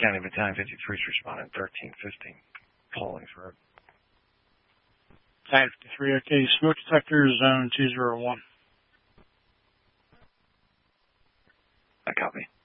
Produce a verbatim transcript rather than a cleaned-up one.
County Battalion fifty-three is responding thirteen fifteen. Pawlings Road. Battalion fifty-three, okay. Smoke detector, zone two zero one. I copy.